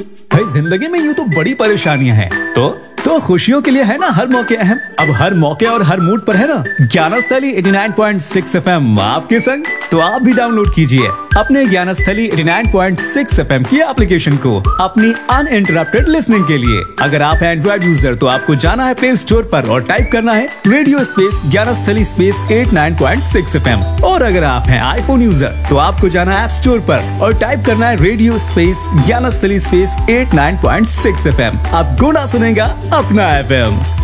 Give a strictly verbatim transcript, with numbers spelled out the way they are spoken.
भाई जिंदगी में यूं तो बड़ी परेशानियां हैं, तो तो खुशियों के लिए है ना हर मौके अहम। अब हर मौके और हर मूड पर है ना ज्ञानस्थली नवासी पॉइंट छह एफएम आपके संग। तो आप भी डाउनलोड कीजिए अपने ज्ञानस्थली नवासी पॉइंट छह एफएम की एप्लीकेशन को अपनी अनइंटरप्टेड लिसनिंग के लिए। अगर आप एंड्रॉइड यूजर तो आपको जाना है प्ले स्टोर पर और टाइप करना है रेडियो स्पेस ज्ञानस्थली स्पेस नवासी पॉइंट छह एफएम। और अगर आप हैं आईफोन यूजर तो आपको जाना है ऐप स्टोर पर और टाइप करना है रेडियो स्पेस ज्ञानस्थली स्पेस नवासी पॉइंट छह एफएम। आप गुना सुनेगा अपना एफएम।